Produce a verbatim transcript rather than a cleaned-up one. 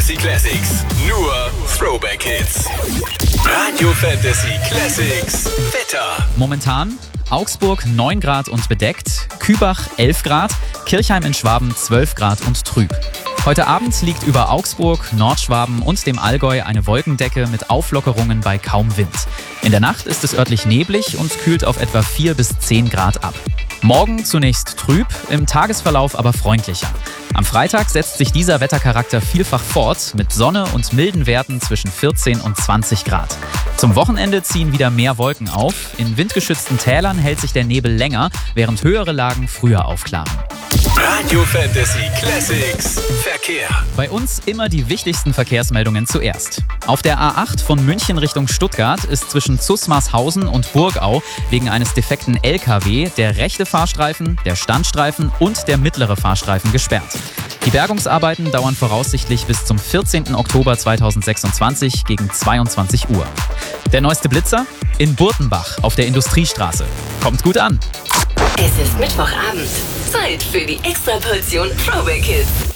Fantasy Classics. Nur Throwback Hits. Radio Fantasy Classics. Wetter. Momentan Augsburg neun Grad und bedeckt, Kübach elf Grad, Kirchheim in Schwaben zwölf Grad und trüb. Heute Abend liegt über Augsburg, Nordschwaben und dem Allgäu eine Wolkendecke mit Auflockerungen bei kaum Wind. In der Nacht ist es örtlich neblig und kühlt auf etwa vier bis zehn Grad ab. Morgen zunächst trüb, im Tagesverlauf aber freundlicher. Am Freitag setzt sich dieser Wettercharakter vielfach fort, mit Sonne und milden Werten zwischen vierzehn und zwanzig Grad. Zum Wochenende ziehen wieder mehr Wolken auf. In windgeschützten Tälern hält sich der Nebel länger, während höhere Lagen früher aufklaren. Radio Fantasy Classics. Verkehr. Bei uns immer die wichtigsten Verkehrsmeldungen zuerst. Auf der A acht von München Richtung Stuttgart ist zwischen Zusmarshausen und Burgau wegen eines defekten L K W der rechte Fahrstreifen, der Standstreifen und der mittlere Fahrstreifen gesperrt. Die Bergungsarbeiten dauern voraussichtlich bis zum vierzehnten Oktober zweitausendsechsundzwanzig gegen zweiundzwanzig Uhr. Der neueste Blitzer? In Burtenbach auf der Industriestraße. Kommt gut an! Es ist Mittwochabend. Zeit für die Extraportion Throwback Hits.